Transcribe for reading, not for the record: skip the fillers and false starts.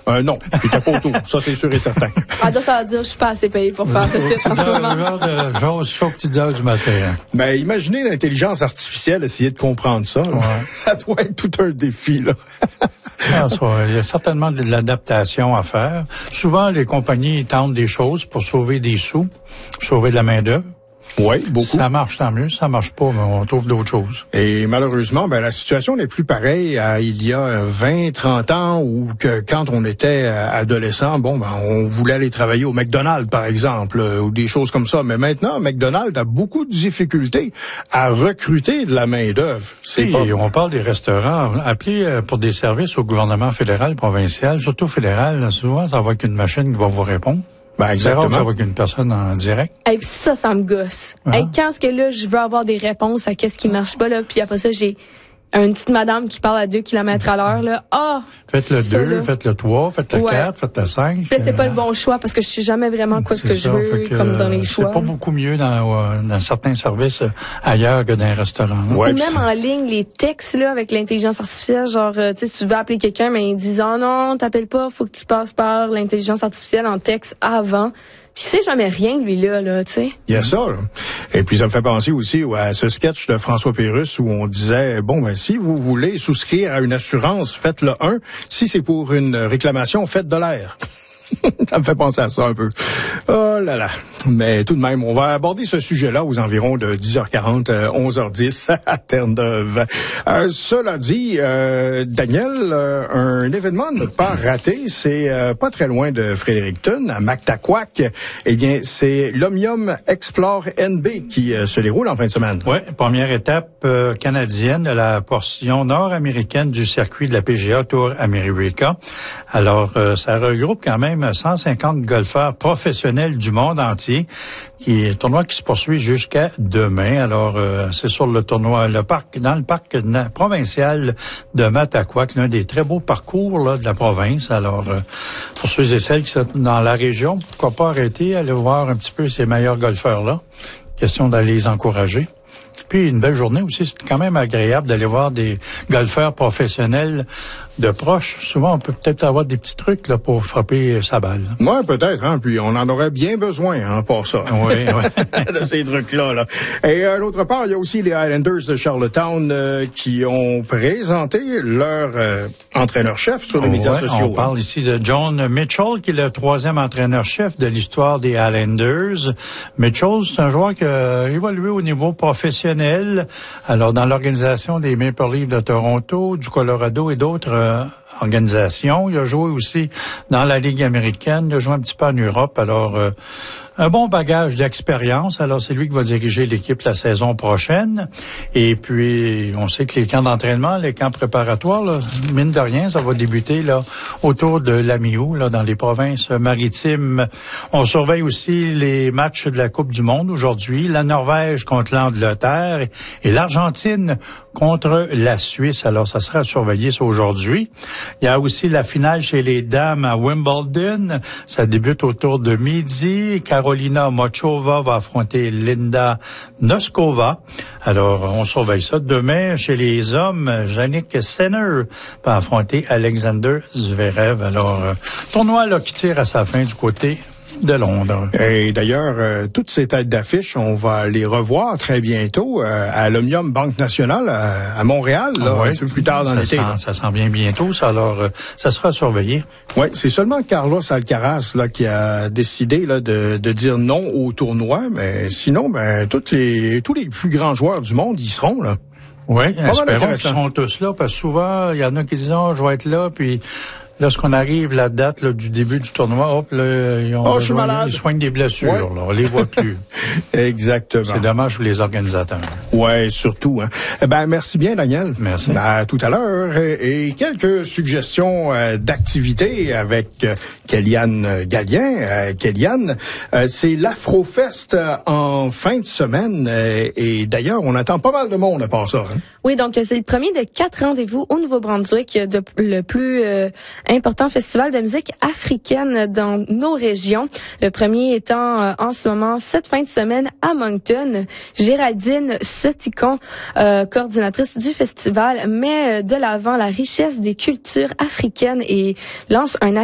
Non, j'étais pas autour. Ça, c'est sûr et certain. Ça veut dire, je suis pas assez payé pour faire ça en ce moment. J'ose chaud petites heures du matin. Mais imaginez l'intelligence artificielle essayer de comprendre ça. Ouais. Ça doit être tout un défi, là. Il y a certainement de l'adaptation à faire. Souvent, les compagnies tentent des choses pour sauver des sous, sauver de la main-d'œuvre. Oui, beaucoup. Ça marche, tant mieux. Ça marche pas, mais on trouve d'autres choses. Et malheureusement, la situation n'est plus pareille il y a 20, 30 ans où que quand on était adolescent, on voulait aller travailler au McDonald's, par exemple, ou des choses comme ça. Mais maintenant, McDonald's a beaucoup de difficultés à recruter de la main-d'œuvre. On parle des restaurants. Appelez pour des services au gouvernement fédéral, provincial, surtout fédéral. Souvent, ça va avec une machine qui va vous répondre. Exactement. C'est rare que ça va avec une personne en direct. Et puis ça me gosse. Et quand est-ce que là, je veux avoir des réponses à qu'est-ce qui marche pas, là, puis après ça, j'ai une petite madame qui parle à 2 km à l'heure, là. Faites le 2, faites le 3, faites le 4, faites le 5. Là, c'est pas le bon choix parce que je sais jamais vraiment quoi ce que je veux, comme dans les choix. C'est pas beaucoup mieux dans certains services ailleurs que dans un restaurant. Ouais, ou même en ligne, les textes, là, avec l'intelligence artificielle, genre, tu sais, si tu veux appeler quelqu'un, mais ils disent, oh non, t'appelles pas, faut que tu passes par l'intelligence artificielle en texte avant. Puis il sait jamais rien, lui-là, tu sais. Il y a ça, là. Et puis, ça me fait penser aussi à ce sketch de François Pérusse où on disait, si vous voulez souscrire à une assurance, faites le 1. Si c'est pour une réclamation, faites de l'air. Ça me fait penser à ça un peu. Oh là là. Mais tout de même, on va aborder ce sujet-là aux environs de 10h40, 11h10 à Terre-Neuve. Cela dit, Daniel, un événement à ne pas rater, c'est pas très loin de Fredericton, à Mactaquac. Eh bien, c'est l'Omnium Explore NB qui se déroule en fin de semaine. Oui, première étape canadienne de la portion nord-américaine du circuit de la PGA Tour America. Alors, ça regroupe quand même 150 golfeurs professionnels du monde entier, tournoi qui se poursuit jusqu'à demain. Alors, c'est sur le tournoi, dans le parc provincial de Mactaquac, l'un des très beaux parcours là, de la province. Alors, pour ceux et celles qui sont dans la région, pourquoi pas arrêter, aller voir un petit peu ces meilleurs golfeurs-là. Question d'aller les encourager. Puis une belle journée aussi, c'est quand même agréable d'aller voir des golfeurs professionnels de proche. Souvent, on peut peut-être avoir des petits trucs là pour frapper sa balle. Ouais, peut-être. Puis on en aurait bien besoin pour ça. Oui. De ces trucs-là. Là. Et d'autre part, il y a aussi les Highlanders de Charlottetown qui ont présenté leur entraîneur-chef sur les médias sociaux. On parle ici de John Mitchell, qui est le 3e entraîneur-chef de l'histoire des Highlanders. Mitchell, c'est un joueur qui a évolué au niveau professionnel. Alors, dans l'organisation des Maple Leafs de Toronto, du Colorado et d'autres organisations. Il a joué aussi dans la Ligue américaine. Il a joué un petit peu en Europe. Alors, un bon bagage d'expérience. Alors, c'est lui qui va diriger l'équipe la saison prochaine. Et puis, on sait que les camps d'entraînement, les camps préparatoires, là, mine de rien, ça va débuter là autour de la mi-août, là, dans les provinces maritimes. On surveille aussi les matchs de la Coupe du Monde aujourd'hui. La Norvège contre l'Angleterre et l'Argentine contre la Suisse. Alors, ça sera surveillé ça aujourd'hui. Il y a aussi la finale chez les dames à Wimbledon. Ça débute autour de midi. Carolina Mochova va affronter Linda Noskova. Alors, on surveille ça. Demain, chez les hommes, Jannik Sinner va affronter Alexander Zverev. Alors, tournoi là qui tire à sa fin du côté de Londres. Et d'ailleurs, toutes ces têtes d'affiche, on va les revoir très bientôt à l'Omnium Banque Nationale à Montréal, là, un petit peu plus tard dans l'été. Ça s'en vient bientôt, ça. Alors, ça sera surveillé. Oui, c'est seulement Carlos Alcaraz là qui a décidé là de dire non au tournoi, mais sinon, tous les plus grands joueurs du monde y seront là. Oui, espérons qu'ils seront tous là, parce que souvent, il y en a qui disent « je vais être là », puis lorsqu'on arrive la date là, du début du tournoi, hop, là, ils soignent des blessures. Ouais. Là, on les voit plus. Exactement. C'est dommage pour les organisateurs. Ouais, surtout. Merci bien, Daniel. Merci. À tout à l'heure. Et quelques suggestions d'activités avec Kéliane Gallien. Kéliane, c'est l'Afrofest en fin de semaine. Et d'ailleurs, on attend pas mal de monde à part ça. Hein? Oui, donc c'est le premier de 4 rendez-vous au Nouveau-Brunswick, le plus important festival de musique africaine dans nos régions. Le premier étant en ce moment cette fin de semaine à Moncton. Géraldine Soticon, coordinatrice du festival, met de l'avant la richesse des cultures africaines et lance un